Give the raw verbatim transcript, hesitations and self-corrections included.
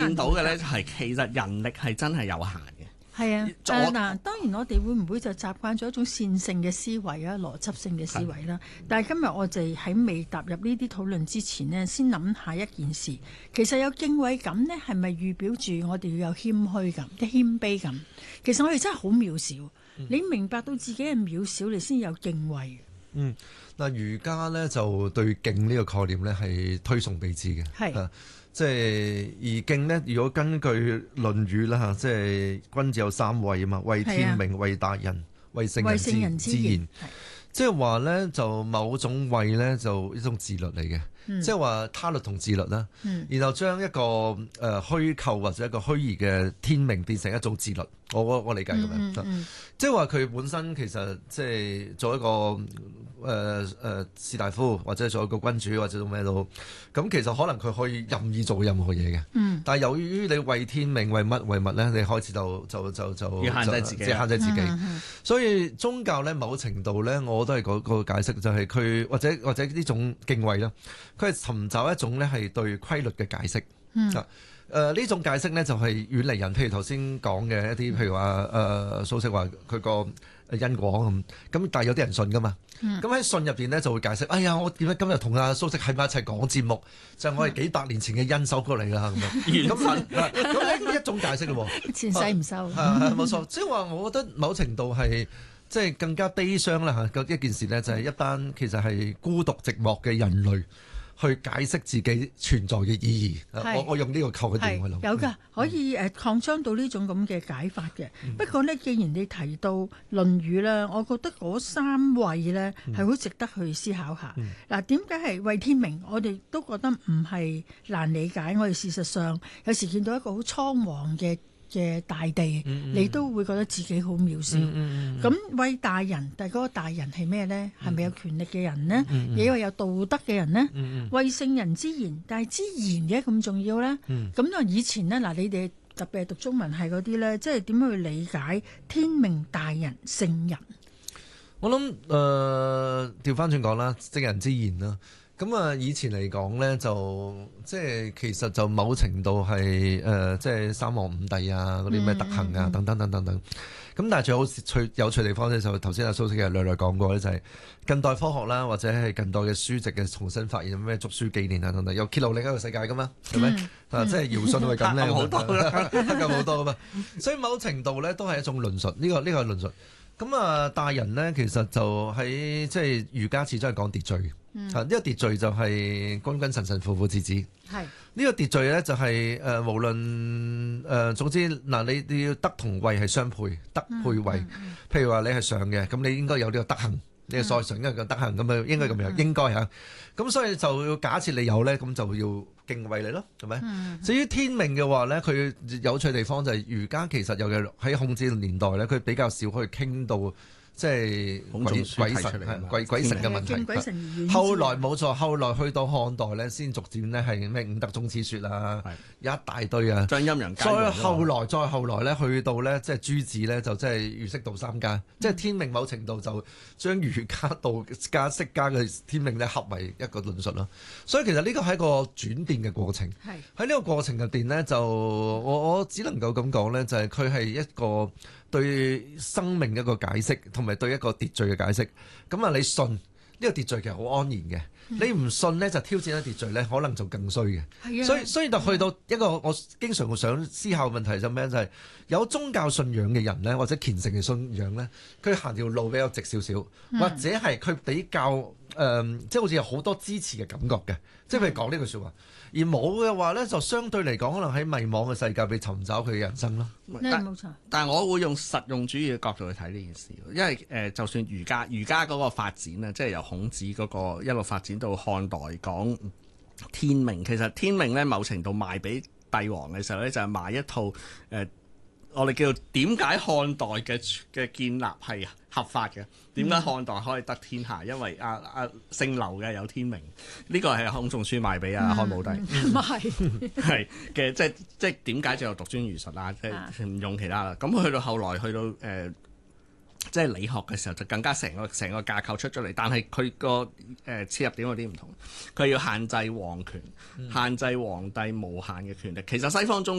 見到嘅咧係其實人力係真係有限嘅。 係啊， 我誒嗱，當然我哋會唔會就習慣咗一種線性嘅思維啊、邏輯性嘅思維啦？但係今日我哋喺未踏入呢啲討論之前呢，先諗下一件事。其實有敬畏感呢，係咪預表住我哋要有謙虛感、嘅謙卑感？其實我哋真係好渺小。嗯、你明白到自己嘅渺小，你先有敬畏。 嗯，嗱，儒家咧就對敬呢個概念咧係推崇備至嘅，係啊，即係而敬呢，如果根據《論語》啦嚇，即係君子有三畏啊嘛，畏天命、畏大人、畏聖人之言，即係話咧就某種畏咧就一種自律嚟嘅，即係話他律同自律啦，嗯、然後將一個誒、呃、虛構或者一個虛擬嘅天命變成一種自律，我我我理解咁樣。嗯嗯嗯即係話佢本身其實即係做一個誒誒、呃、士大夫，或者做一個君主，或者做咩都好，咁其實可能佢可以任意做任何嘢嘅。嗯。但係由於你為天命為乜為物咧，你開始就就就就要限制自己， 即係限制自己。嗯嗯、所以宗教咧某程度咧，我都係嗰個解釋，就係佢或者或者呢種敬畏啦，佢係尋找一種咧係對規律嘅解釋。嗯。誒呢、呃、種解釋呢，就係、是、遠離人，譬如頭先講嘅一啲，譬如話誒、呃、蘇軾話佢個因果咁，咁但係有啲人信噶嘛，咁喺、嗯、信入邊呢，就會解釋，哎呀我點解今日同阿蘇軾喺埋一齊講節目，就係、我係幾百年前嘅因收過嚟啦咁樣，咁咁呢一種解釋咯喎， 前世唔收， 係冇錯，即係話我覺得某程度係即係更加悲傷啦嚇，一件事呢，就係一班其實係孤獨寂寞嘅人類。去解釋自己存在嘅意義，是我我用呢個構嘅定去諗， 有㗎，可以誒擴張到呢種咁嘅解法嘅。嗯、不過呢，既然你提到《論語》啦，我覺得嗰三畏呢係好值得去思考下。嗱、嗯，點解係畏天命？我哋都覺得唔係難理解。我哋事實上有時見到一個好蒼茫嘅嘅大地，嗯嗯、你都會覺得自己好渺小。咁、嗯嗯、畏大人，但係嗰個大人係咩呢？係咪、嗯、有權力嘅人呢？亦或、嗯嗯、有道德嘅人呢？嗯嗯、畏聖人之言，但係之言嘅咁重要呢？咁啊、嗯，以前呢，嗱，你哋特別係讀中文系嗰啲呢，即係點樣去理解天命、大人、聖人？ 我諗誒調翻轉講啦，聖人之言啦。咁啊，以前嚟講咧，就即係其實就某程度係誒、呃，即係三皇五帝啊，嗰啲咩德行啊，等等等等等。咁但係最好趣有趣地方咧，就頭先阿蘇軾嘅略略講過咧，就係、是、近代科學啦，或者係近代嘅書籍嘅重新發現，咩竹書紀年啊等等，又揭露另一個世界噶嘛，係咪、嗯？啊，即係堯舜係咁咧，好多啦，咁好多噶嘛。所以某程度咧，都係一種論述。呢、這個呢、這個係論述。咁啊，大人咧，其實就喺即係儒家始終係講秩序。嗯，呢、這個秩序就係君君臣臣父父子子。係呢是個秩序咧，就係、是、誒、呃、無論誒、呃、總之嗱，你你要德同位係相配，德配位。嗯嗯、譬如話你係上嘅，咁你應該有呢個德行；你係在上應該有德行，咁啊應該咁樣，嗯、應該嚇。咁所以就要假設你有咧，咁就要敬畏你咯，係咪？嗯、至於天命嘅話咧，佢有趣地方就係儒家其實有嘅喺孔子年代咧，佢比較少可以傾到。即係鬼鬼神鬼鬼神嘅問題。後來冇錯，後來去到漢代咧，先逐漸咧係咩五德宗此說啊，一大堆啊。將陰陽再後來，再後來咧，去到咧即係朱子咧，就即係儒釋道三家，即係天命某程度就將儒家、道家、釋家嘅天命咧合為一個論述咯。所以其實呢個係一個轉變嘅過程。喺呢個過程入邊咧，就我我只能夠咁講咧，就係佢係一個對生命一個解釋，同埋對一個秩序嘅解釋。咁啊，你信呢個秩序其實好安然嘅，嗯、你唔信呢，就挑戰咗秩序呢，可能就更衰嘅。係啊，所以所以就去到一個我經常會想思考問題就咩就係、是、有宗教信仰嘅人呢，或者虔誠嘅信仰呢，佢行條路比較直少少，嗯、或者係佢比較誒、呃，即係好似有好多支持嘅感覺嘅，即係譬如講呢句説話。而冇嘅話咧，就相對嚟講，可能喺迷惘嘅世界，被尋找佢嘅人生咯。 但冇錯，但係我會用實用主義嘅角度去睇呢件事，因為誒、呃，就算儒家儒家嗰個發展咧，即係由孔子嗰個一路發展到漢代講天命，其實天命咧某程度賣俾帝王嘅時候咧，就係、是、賣一套誒。呃我哋叫點解漢代嘅嘅建立係合法嘅？點解漢代可以得天下？因為阿阿姓劉嘅有天命，呢個係孔仲舒賣俾阿漢武帝。唔係係嘅，即係即係點解就有獨尊儒術啦？即係唔用其他啦。咁去到後來去到誒。呃即係理學嘅時候就更加成個成個架構出咗嚟，但係佢個誒切入點有啲唔同，佢要限制皇權，限制皇帝無限嘅權力。其實西方宗